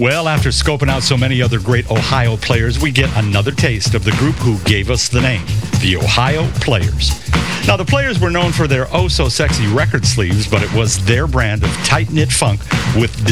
Well, after scoping out so many other great Ohio players, we get another taste of the group who gave us the name, the Ohio Players. Now, the Players were known for their oh-so-sexy record sleeves, but it was their brand of tight-knit funk with